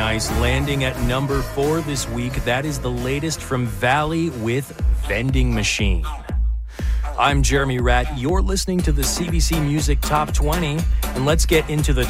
nice. Landing at number 4 this week. That is the latest from Valley with Vending Machine. I'm Jeremy Ratt. You're listening to the CBC Music Top 20, and let's get into the